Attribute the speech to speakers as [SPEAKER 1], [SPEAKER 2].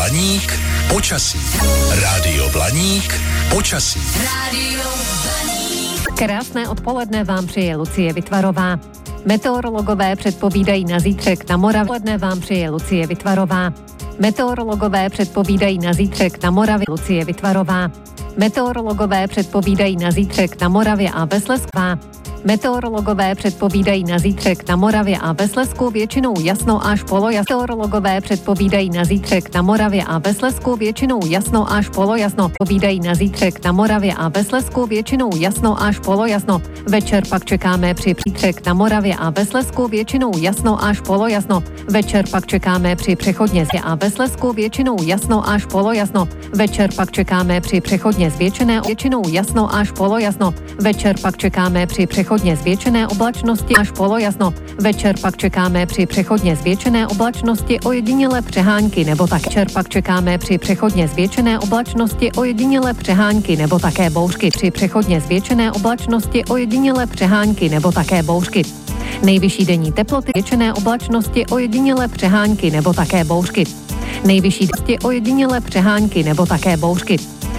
[SPEAKER 1] Blaník počasí. Rádio Blaník počasí.
[SPEAKER 2] Krásné odpoledne vám přeje Lucie Vytvarová. Meteorologové předpovídají na zítřek na Moravě. Odpoledne vám přeje Lucie Vytvarová. Meteorologové předpovídají na zítřek na Moravě. Lucie Vytvarová. Meteorologové předpovídají na zítřek na Moravě a ve Slezsku. Meteorologové předpovídají na zítřek na Moravě a ve Slezsku většinou jasno až polojasno. Meteorologové předpovídají na zítřek na Moravě a ve Slezsku většinou jasno až polojasno. Povídají na zítřek na Moravě a ve Slezsku většinou jasno až polojasno. Večer pak čekáme při zítřek na Moravě a ve Slezsku většinou jasno až polojasno. Večer pak čekáme při přechodně a ve Slezsku většinou jasno až polojasno. Večer pak čekáme při přechodně zvětšené většinou jasno až polojasno. Večer pak čekáme při přechodně zvětšené oblačnosti až polojasno. Večer pak čekáme při přechodně zvětšené oblačnosti ojedinělé přehánky nebo také. Večer pak čekáme při přechodně zvětšené oblačnosti ojedinělé přehánky nebo také bouřky. Při přechodně zvětšené oblačnosti ojedinělé přehánky nebo také bouřky. Nejvyšší denní teploty zvětšené oblačnosti ojedinělé přehánky nebo také bouřky. Nejvyšší ojedinělé přehánky nebo také bouřky.